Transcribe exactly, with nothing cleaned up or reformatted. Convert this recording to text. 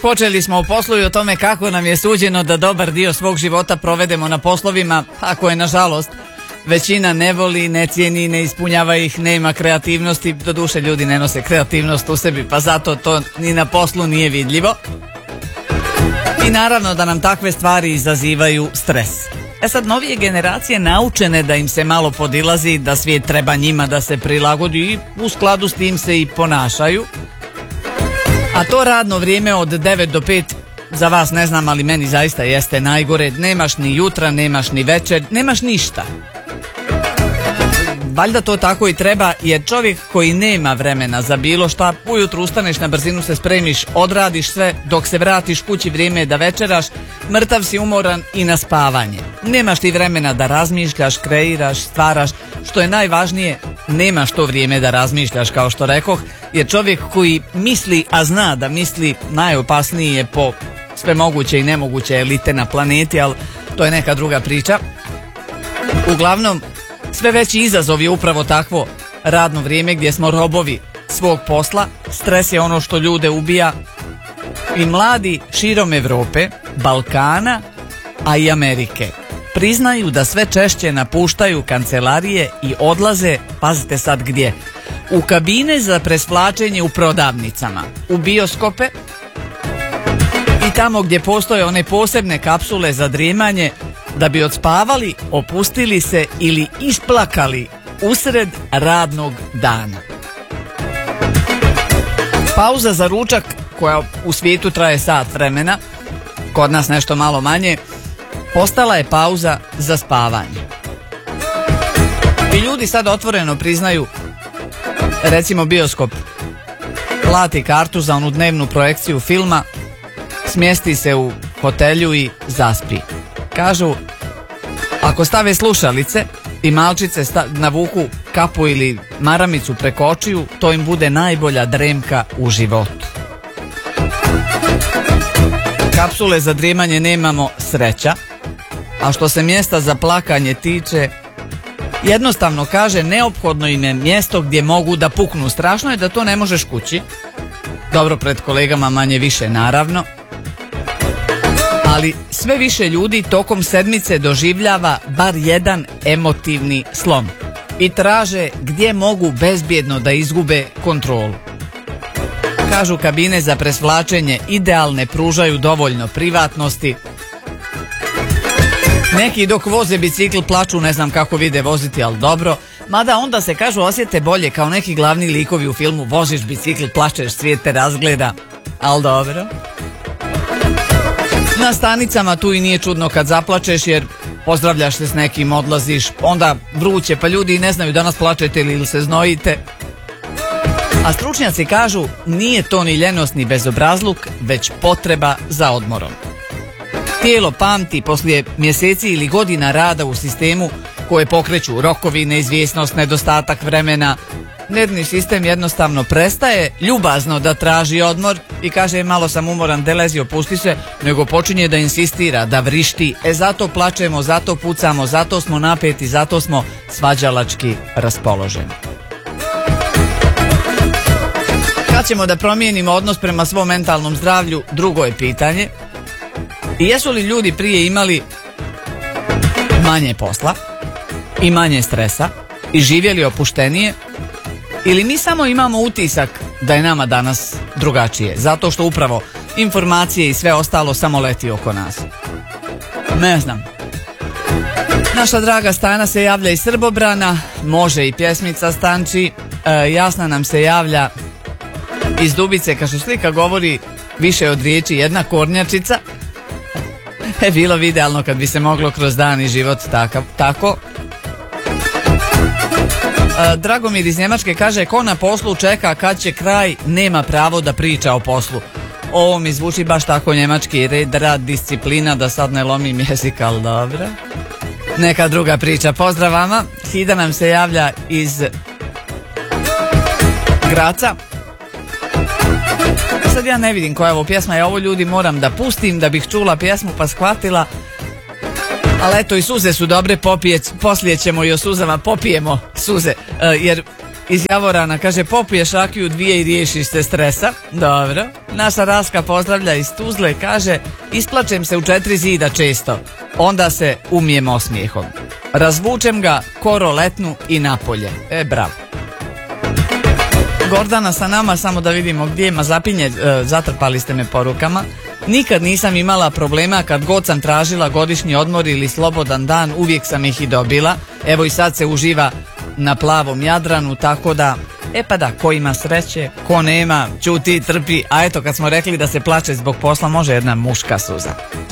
Počeli smo o poslu i o tome kako nam je suđeno da dobar dio svog života provedemo na poslovima, ako je nažalost većina ne voli, ne cijeni, ne ispunjava ih, nema kreativnosti. Doduše ljudi ne nose kreativnost u sebi, pa zato to ni na poslu nije vidljivo. I naravno da nam takve stvari izazivaju stres. E sad, novije generacije naučene da im se malo podilazi, da svijet treba njima da se prilagodi i u skladu s tim se i ponašaju. A to radno vrijeme od devet do pet, za vas ne znam, ali meni zaista jeste najgore. Nemaš ni jutra, nemaš ni večer, nemaš ništa. Valjda to tako i treba, jer čovjek koji nema vremena za bilo šta, ujutru ustaneš, na brzinu se spremiš, odradiš sve, dok se vratiš kući vrijeme je da večeraš, mrtav si, umoran i na spavanje. Nemaš ti vremena da razmišljaš, kreiraš, stvaraš, što je najvažnije, nemaš to vrijeme da razmišljaš, kao što rekoh, jer čovjek koji misli, a zna da misli, najopasniji je po sve moguće i nemoguće elite na planeti, ali to je neka druga priča. Uglavnom, sve veći izazov je upravo takvo radno vrijeme gdje smo robovi svog posla. Stres je ono što ljude ubija i mladi širom Europe, Balkana, a i Amerike priznaju da sve češće napuštaju kancelarije i odlaze, pazite sad gdje, u kabine za presvlačenje u prodavnicama, u bioskope i tamo gdje postoje one posebne kapsule za drijemanje, da bi odspavali, opustili se ili isplakali usred radnog dana. Pauza za ručak, koja u svijetu traje sat vremena, kod nas nešto malo manje, postala je pauza za spavanje. I ljudi sad otvoreno priznaju, recimo bioskop plati kartu za onu dnevnu projekciju filma, smjesti se u fotelju i zaspi. Kažu, ako stave slušalice i malčice sta- navuku kapu ili maramicu preko očiju, to im bude najbolja dremka u životu. Kapsule za drijemanje nemamo, sreća, a što se mjesta za plakanje tiče, jednostavno kaže, neophodno im je mjesto gdje mogu da puknu. Strašno je da to ne možeš kući, dobro, pred kolegama manje više naravno, ali sve više ljudi tokom sedmice doživljava bar jedan emotivni slom i traže gdje mogu bezbjedno da izgube kontrolu. Kažu, kabine za presvlačenje idealne, pružaju dovoljno privatnosti. Neki dok voze bicikl plaču, ne znam kako vide voziti, ali dobro. Mada onda se, kažu, osjete bolje kao neki glavni likovi u filmu, voziš bicikl, plačeš, svijet te razgleda, ali dobro. Na stanicama tu i nije čudno kad zaplačeš, jer pozdravljaš se s nekim, odlaziš, onda vruće, pa ljudi ne znaju danas plačete ili se znojite. A stručnjaci kažu, nije to ni ljenost ni bezobrazluk, već potreba za odmorom. Tijelo pamti poslije mjeseci ili godina rada u sistemu koje pokreću rokovi, neizvjesnost, nedostatak vremena. Nervni sistem jednostavno prestaje ljubazno da traži odmor i kaže, malo sam umoran, delezi, opusti se, nego počinje da insistira, da vrišti. E zato plačemo, zato pucamo, zato smo napeti, zato smo svađalački raspoloženi. Kad ćemo da promijenimo odnos prema svom mentalnom zdravlju, drugo je pitanje. I jesu li ljudi prije imali manje posla i manje stresa i živjeli opuštenije, ili mi samo imamo utisak da je nama danas drugačije, zato što upravo informacije i sve ostalo samo leti oko nas? Ne znam. Naša draga Stana se javlja iz Srbobrana, može i pjesmica Stanči. E, Jasna nam se javlja iz Dubice, kao što slika govori, više od riječi jedna kornjačica. E, bilo bi idealno kad bi se moglo kroz dan i život takav, tako. E, Dragomir iz Njemačke kaže, ko na poslu čeka kad će kraj, nema pravo da priča o poslu. Ovo mi zvuči baš tako njemački, red, rad, disciplina, da sad ne lomim jezik, ali dobro. Neka druga priča. Pozdrav vama. Hida nam se javlja iz Graca. Sad ja ne vidim koja je ovo pjesma, ja ovo, ljudi, moram da pustim da bih čula pjesmu pa shvatila. Ali eto, i suze su dobre, popije, poslije ćemo i o suzama, popijemo suze, e, jer iz Javorana, kaže popiješ rakiju dvije i riješiš se stresa. Dobro. Naša Raska pozdravlja iz Tuzle, kaže isplačem se u četiri zida često, onda se umijem osmijehom. Razvučem ga koro letnu i napolje. E, bravo. Gordana sa nama, samo da vidimo gdje ima zapinje, e, zatrpali ste me porukama. Nikad nisam imala problema kad god sam tražila godišnji odmor ili slobodan dan, uvijek sam ih i dobila. Evo i sad se uživa na plavom Jadranu, tako da, e pa da, ko ima sreće, ko nema, ćuti, trpi, a eto kad smo rekli da se plače zbog posla, može jedna muška suza.